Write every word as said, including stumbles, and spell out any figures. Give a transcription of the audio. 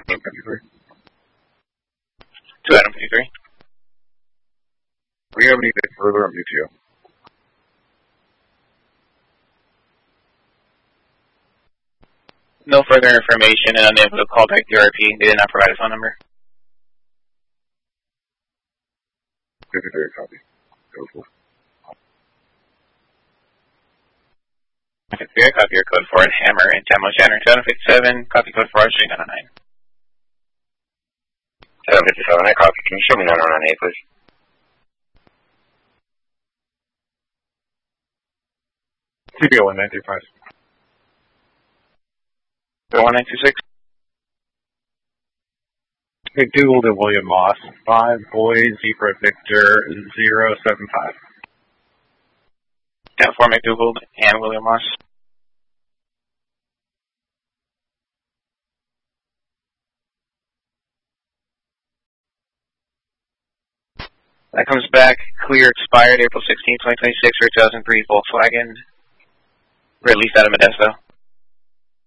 Adam fifty-three. Two Adam fifty-three. Do we have anything further on B T O? No further information and unable to call back the R P. They did not provide a phone number. fifty-three, copy. Go for it. fifty-three, copy your code for it. Hammer and Tammo Shannon. two fifty-seven, copy code for it. nine oh nine. seven fifty-seven, I copy. Can you show me nine oh nine A, please? T B O one nine two five. one nine two six. McDougal to William Moss. Five Boy Zebra Victor zero seven five. ten four McDougal and William Moss. That comes back, clear, expired April sixteenth, twenty twenty-six for two thousand three Volkswagen, released out of Modesto.